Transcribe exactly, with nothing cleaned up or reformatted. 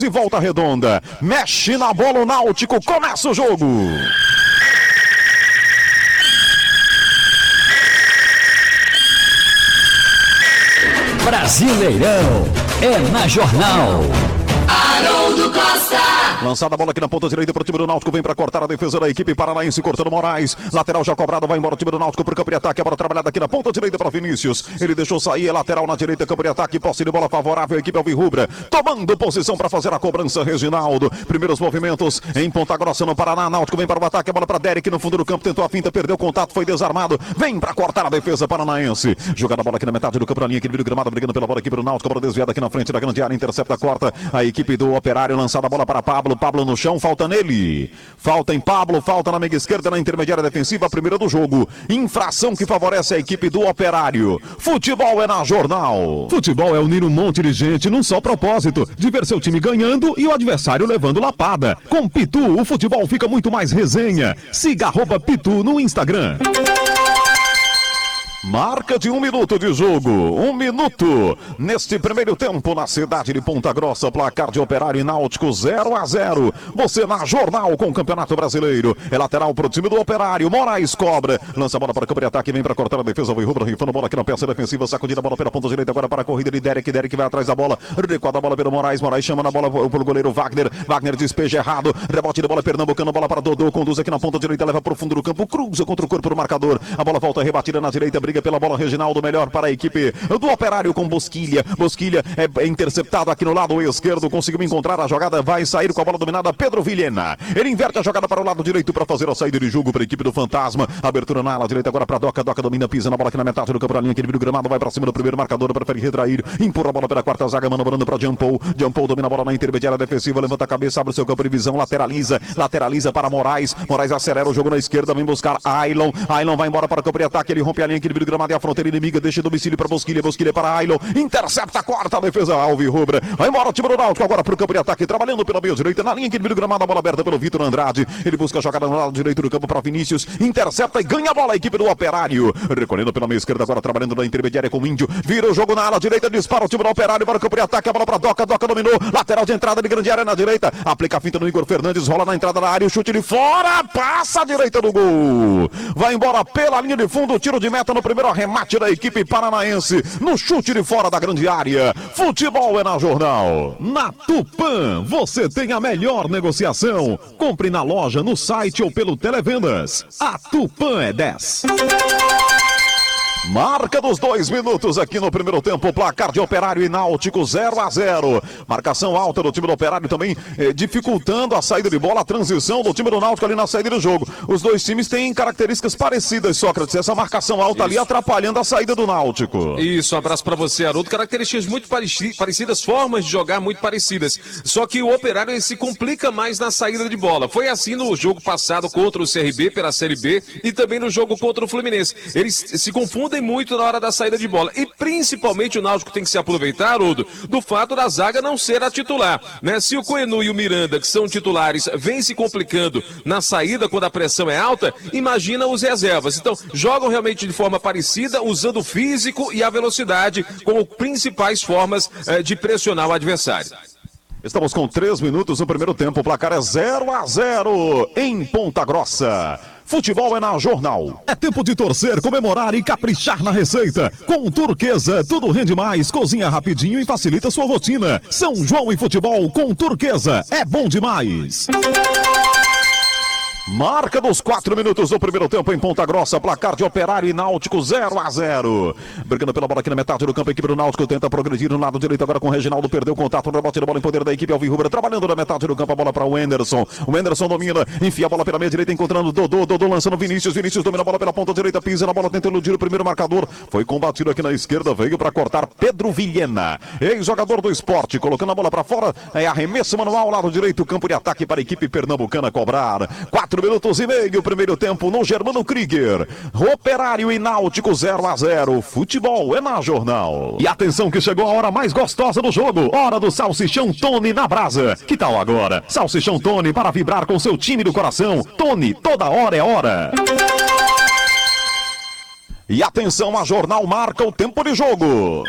De Volta Redonda, mexe na bola o Náutico, começa o jogo. Brasileirão é na Jornal. Haroldo Costa. Lançada a bola aqui na ponta direita para o time do Náutico, vem para cortar a defesa da equipe paranaense, cortando Moraes, lateral já cobrado, vai embora o time do Náutico para o campo de ataque, a bola trabalhada aqui na ponta direita para Vinícius, ele deixou sair, é lateral na direita, campo de ataque, posse de bola favorável, a equipe alvirrubra, tomando posição para fazer a cobrança, Reginaldo, primeiros movimentos em Ponta Grossa no Paraná, Náutico vem para o ataque, a bola para Derek no fundo do campo, tentou a finta, perdeu o contato, foi desarmado, vem para cortar a defesa paranaense, jogada a bola aqui na metade do campo, na linha, aqui no gramado, brigando pela bola aqui para o Náutico, a bola desviada aqui na frente da grande área, intercepta, corta, a equipe do Operário, lançada a bola para Pablo, Pablo no chão, falta nele, falta em Pablo, falta na meia esquerda, na intermediária defensiva, a primeira do jogo, infração que favorece a equipe do Operário. Futebol é na Jornal. Futebol é unir um monte de gente num só propósito, de ver seu time ganhando e o adversário levando lapada. Com Pitu, o futebol fica muito mais resenha. Siga arroba Pitu no Instagram. Marca de um minuto de jogo, um minuto neste primeiro tempo na cidade de Ponta Grossa, placar de Operário e Náutico zero a zero. Você na Jornal com o Campeonato Brasileiro, é lateral para o time do Operário, Moraes cobra, lança a bola para o campo de ataque, vem para cortar a defesa, vai rubro, rifando a bola aqui na peça defensiva, sacudida a bola pela ponta direita, agora para a corrida de Derek, Derek vai atrás da bola, recuada a bola pelo Moraes, Moraes chama na bola pelo goleiro Wagner, Wagner despeja errado, rebote de bola pernambucano, bola para Dodô, conduz aqui na ponta direita, leva para o fundo do campo, cruza contra o corpo do marcador, a bola volta rebatida na direita, briga pela bola, Reginaldo melhor para a equipe do Operário com Bosquilha, Bosquilha é interceptado aqui no lado esquerdo, conseguiu encontrar a jogada, vai sair com a bola dominada, Pedro Vilhena, ele inverte a jogada para o lado direito para fazer a saída de jogo para a equipe do Fantasma, abertura na ala direita agora para Doca, Doca domina, pisa na bola aqui na metade do campo, na linha, aquele gramado, vai para cima do primeiro marcador, prefere retrair, empurra a bola pela quarta zaga, manobrando para Jampou, Jampou domina a bola na intermediária defensiva, levanta a cabeça, abre o seu campo de visão, lateraliza, lateraliza para Moraes, Moraes acelera o jogo na esquerda, vem buscar Ailon, Ailon vai embora para o campo de ataque, ele rompe a linha, aquele gramado e a fronteira inimiga, deixa domicílio para Bosquilha, Bosquilha para Ailon, intercepta, corta a defesa, alvirrubra, vai embora o time do Náutico agora para o campo de ataque, trabalhando pela meia direita, na linha que ele gramado, a bola aberta pelo Vitor Andrade, ele busca a jogada no lado direito do campo para Vinícius, intercepta e ganha a bola a equipe do Operário, recolhendo pela meia esquerda agora, trabalhando na intermediária com o Índio, vira o jogo na ala direita, dispara o time do Operário para o campo de ataque, a bola para Doca, Doca dominou, lateral de entrada de grande área na direita, aplica a finta no Igor Fernandes, rola na entrada da área, o chute de fora, passa a direita do gol, vai embora pela linha de fundo, tiro de meta no primeiro arremate da equipe paranaense, no chute de fora da grande área. Futebol é na Jornal. Na Tupã, você tem a melhor negociação. Compre na loja, no site ou pelo Televendas. A Tupã é dez. Marca dos dois minutos aqui no primeiro tempo, placar de Operário e Náutico zero a zero. Marcação alta do time do Operário também eh, dificultando a saída de bola, a transição do time do Náutico ali na saída do jogo. Os dois times têm características parecidas, Sócrates, essa marcação alta Isso. ali atrapalhando a saída do Náutico. Isso, um abraço pra você, Haroldo. Características muito parecidas, formas de jogar muito parecidas. Só que o Operário ele se complica mais na saída de bola. Foi assim no jogo passado contra o C R B pela Série B e também no jogo contra o Fluminense. Eles se confundem muito na hora da saída de bola. E principalmente o Náutico tem que se aproveitar, Haroldo, do fato da zaga não ser a titular, né? Se o Coenu e o Miranda, que são titulares, vêm se complicando na saída quando a pressão é alta, imagina os reservas. Então, jogam realmente de forma parecida, usando o físico e a velocidade como principais formas eh, de pressionar o adversário. Estamos com três minutos no primeiro tempo, o placar é zero a zero em Ponta Grossa. Futebol é na Jornal. É tempo de torcer, comemorar e caprichar na receita. Com Turquesa, tudo rende mais, cozinha rapidinho e facilita sua rotina. São João e futebol com Turquesa, é bom demais. Marca dos quatro minutos do primeiro tempo em Ponta Grossa, placar de Operário e Náutico zero a zero. Brigando pela bola aqui na metade do campo, a equipe do Náutico tenta progredir no lado direito agora com o Reginaldo, perdeu o contato, no rebote da bola em poder da equipe alvirrubra, trabalhando na metade do campo, a bola para o Anderson. O Anderson domina, enfia a bola pela meia direita, encontrando Dodô, Dodô lançando Vinícius, Vinícius domina a bola pela ponta direita, pisa na bola, tenta iludir o primeiro marcador, foi combatido aqui na esquerda, veio para cortar Pedro Vilhena, ex-jogador do Esporte, colocando a bola para fora, é arremesso manual, lado direito, campo de ataque para a equipe pernambucana cobrar. quatro minutos e meio, o primeiro tempo no Germano Krieger. Operário e Náutico zero a zero. Futebol é na Jornal. E atenção que chegou a hora mais gostosa do jogo. Hora do Salsichão Tony na brasa. Que tal agora? Salsichão Tony para vibrar com seu time do coração. Tony, toda hora é hora. E atenção, a Jornal marca o tempo de jogo.